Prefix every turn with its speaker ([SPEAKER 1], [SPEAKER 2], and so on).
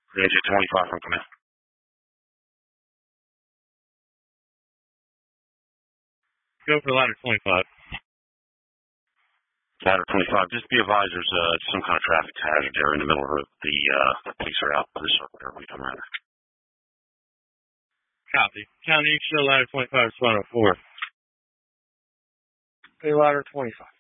[SPEAKER 1] AJ 25 from command.
[SPEAKER 2] Go for ladder 25.
[SPEAKER 1] Ladder 25. Just be advised, there's some kind of traffic hazard there in the middle of the police are out of the circle there when you come around.
[SPEAKER 2] Copy. County, you show ladder 25 is 104.
[SPEAKER 3] Hey, ladder 25.